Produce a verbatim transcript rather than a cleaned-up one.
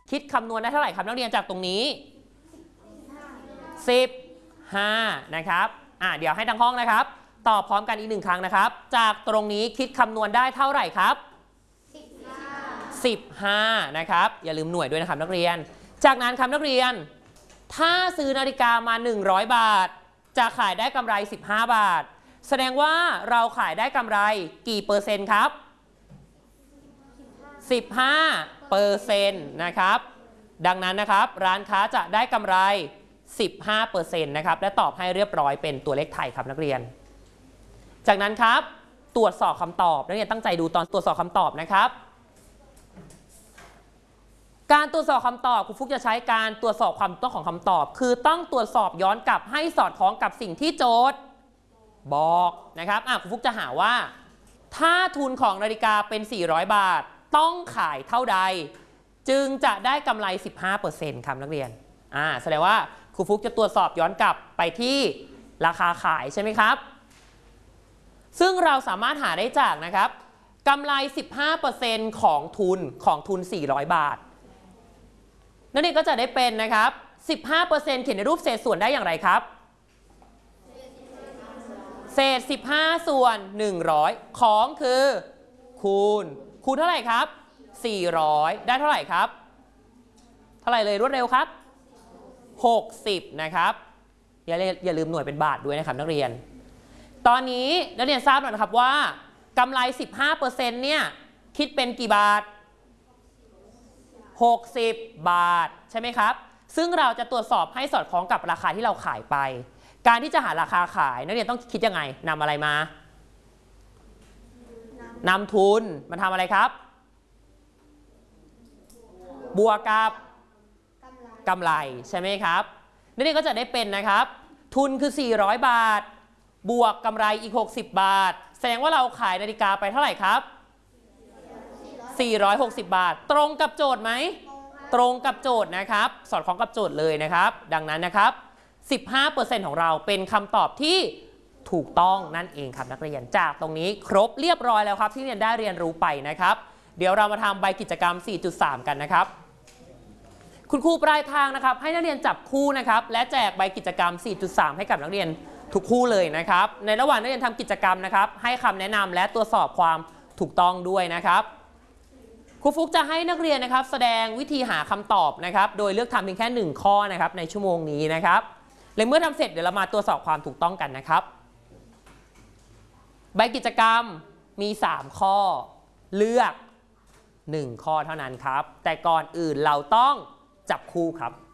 คิดคำนวณได้เท่าไหร่ครับนักเรียนจากตรงนี้สิบห้านะครับอ่ะเดี๋ยวให้ทั้งห้องนะครับตอบพร้อมกันอีกหนึ่งครั้งนะครับจากตรงนี้คิดคำนวณได้เท่าไหร่ครับสิบห้านะครับอย่าลืมหน่วยด้วยนะครับนักเรียนจากนั้นครับนักเรียนถ้าซื้อนาฬิกามาหนึ่งร้อยบาทจะขายได้กำไรสิบห้าบาทแสดงว่าเราขายได้กำไรกี่เปอร์เซ็นต์ครับสิบห้าเปอร์เซ็นต์นะครับดังนั้นนะครับร้านค้าจะได้กำไร สิบห้าเปอร์เซ็นต์ นะครับและตอบให้เรียบร้อยเป็นตัวเลขไทยครับนักเรียนจากนั้นครับตรวจสอบคำตอบนักเรียนตั้งใจดูตอนตรวจสอบคำตอบนะครับการตรวจสอบคำตอบครูฟุกจะใช้การตรวจสอบความถูกต้องของคำตอบคือต้องตรวจสอบย้อนกลับให้สอดคล้องกับสิ่งที่โจทย์บอกนะครับอ่ะครูฟุกจะหาว่าถ้าทุนของนาฬิกาเป็นสี่ร้อยบาทต้องขายเท่าใดจึงจะได้กำไร สิบห้าเปอร์เซ็นต์ ครับนักเรียนอ่าแสดงว่าครูฟุกจะตรวจสอบย้อนกลับไปที่ราคาขายใช่ไหมครับซึ่งเราสามารถหาได้จากนะครับกำไร สิบห้าเปอร์เซ็นต์ ของทุนของทุนสี่ร้อยบาทนั่นเองก็จะได้เป็นนะครับ สิบห้าเปอร์เซ็นต์ เขียนในรูปเศษส่วนได้อย่างไรครับเศษสิบห้าส่วนหนึ่งร้อยของคือคูณคูณเท่าไหร่ครับสี่ร้อยได้เท่าไหร่ครับเท่าไหร่เลยรวดเร็วครับหกสิบนะครับอย่าอย่าลืมหน่วยเป็นบาทด้วยนะครับนักเรียนตอนนี้นักเรียนทราบหน่อยนะครับว่ากำไร สิบห้าเปอร์เซ็นต์ เนี่ยคิดเป็นกี่บาทหกสิบบาทใช่ไหมครับซึ่งเราจะตรวจสอบให้สอดคล้องกับราคาที่เราขายไปการที่จะหาราคาขายนักเรียนต้องคิดยังไงนำอะไรมานำทุนมาทำอะไรครับบวกกับกำไรใช่ไหมครับนักเรียนก็จะได้เป็นนะครับทุนคือสี่ร้อยบาทบวกกำไรอีกหกสิบบาทแสดงว่าเราขายนาฬิกาไปเท่าไหร่ครับสี่ร้อยหกสิบบาทตรงกับโจทย์ไหมตรงกับโจทย์นะครับสอดคล้องกับโจทย์เลยนะครับดังนั้นนะครับ สิบห้าเปอร์เซ็นต์ ของเราเป็นคำตอบที่ถูกต้องนั่นเองครับนักเรียนจากตรงนี้ครบเรียบร้อยแล้วครับที่เรียนได้เรียนรู้ไปนะครับเดี๋ยวเรามาทำใบกิจกรรม สี่จุดสาม กันนะครับคุณครูปลายทางนะครับให้นักเรียนจับคู่นะครับและแจกใบกิจกรรม สี่จุดสาม ให้กับนักเรียนทุกคู่เลยนะครับในระหว่างนักเรียนทำกิจกรรมนะครับให้คำแนะนำและตรวจสอบความถูกต้องด้วยนะครับครูฟุกจะให้นักเรียนนะครับแสดงวิธีหาคำตอบนะครับโดยเลือกทำเพียงแค่หนึ่งข้อนะครับในชั่วโมงนี้นะครับและเมื่อทำเสร็จเดี๋ยวเรามาตรวจสอบความถูกต้องกันนะครับใบกิจกรรมมีสามข้อเลือกหนึ่งข้อเท่านั้นครับแต่ก่อนอื่นเราต้องจับคู่ครับ